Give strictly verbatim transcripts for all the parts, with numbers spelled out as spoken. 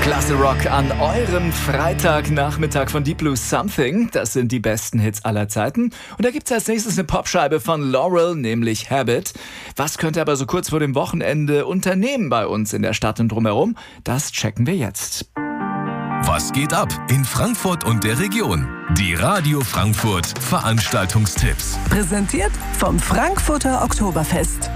Klasse Rock an eurem Freitagnachmittag von Deep Blue Something. Das sind die besten Hits aller Zeiten. Und da gibt's als nächstes eine Popscheibe von Laurel, nämlich Habit. Was könnt ihr aber so kurz vor dem Wochenende unternehmen bei uns in der Stadt und drumherum? Das checken wir jetzt. Was geht ab in Frankfurt und der Region? Die Radio Frankfurt Veranstaltungstipps. Präsentiert vom Frankfurter Oktoberfest.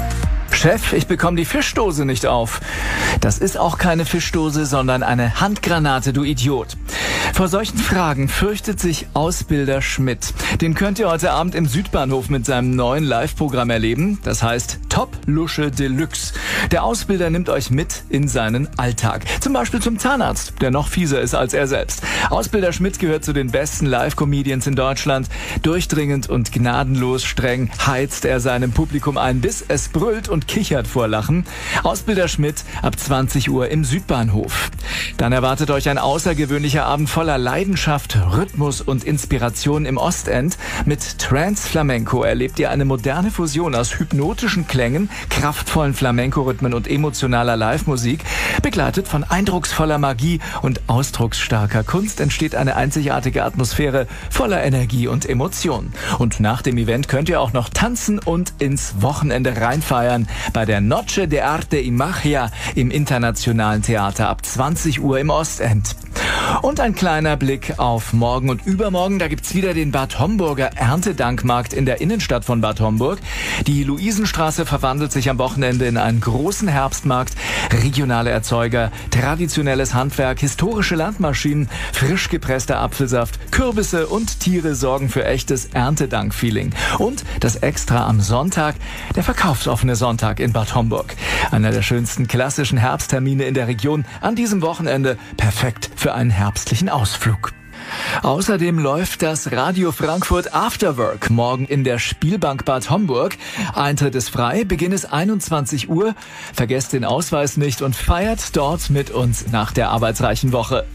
Chef, ich bekomme die Fischdose nicht auf. Das ist auch keine Fischdose, sondern eine Handgranate, du Idiot. Vor solchen Fragen fürchtet sich Ausbilder Schmidt. Den könnt ihr heute Abend im Südbahnhof mit seinem neuen Live-Programm erleben. Das heißt Top Lusche Deluxe. Der Ausbilder nimmt euch mit in seinen Alltag. Zum Beispiel zum Zahnarzt, der noch fieser ist als er selbst. Ausbilder Schmidt gehört zu den besten Live-Comedians in Deutschland. Durchdringend und gnadenlos streng heizt er seinem Publikum ein, bis es brüllt und kichert vor Lachen. Ausbilder Schmidt ab zwanzig Uhr im Südbahnhof. Dann erwartet euch ein außergewöhnlicher Abend voller Leidenschaft, Rhythmus und Inspiration im Ostend. Mit Trance Flamenco erlebt ihr eine moderne Fusion aus hypnotischen Klängen, kraftvollen Flamenco-Rhythmen und emotionaler Live-Musik. Begleitet von eindrucksvoller Magie und ausdrucksstarker Kunst entsteht eine einzigartige Atmosphäre voller Energie und Emotion. Und nach dem Event könnt ihr auch noch tanzen und ins Wochenende reinfeiern bei der Noche de Arte y Magia im Internationalen Theater ab zwanzig Uhr im Ostend. Und ein kleiner Blick auf morgen und übermorgen. Da gibt's wieder den Bad Homburger Erntedankmarkt in der Innenstadt von Bad Homburg. Die Luisenstraße verwandelt sich am Wochenende in einen großen Herbstmarkt. Regionale Erzeuger, traditionelles Handwerk, historische Landmaschinen, frisch gepresster Apfelsaft, Kürbisse und Tiere sorgen für echtes Erntedank-Feeling. Und das Extra am Sonntag, der verkaufsoffene Sonntag in Bad Homburg. Einer der schönsten klassischen Herbsttermine in der Region an diesem Wochenende. Perfekt für einen herbstlichen Ausflug. Außerdem läuft das Radio Frankfurt Afterwork morgen in der Spielbank Bad Homburg. Eintritt ist frei, Beginn ist einundzwanzig Uhr. Vergesst den Ausweis nicht und feiert dort mit uns nach der arbeitsreichen Woche.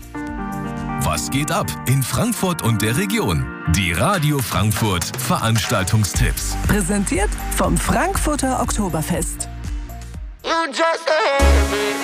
Was geht ab in Frankfurt und der Region? Die Radio Frankfurt Veranstaltungstipps. Präsentiert vom Frankfurter Oktoberfest. You just a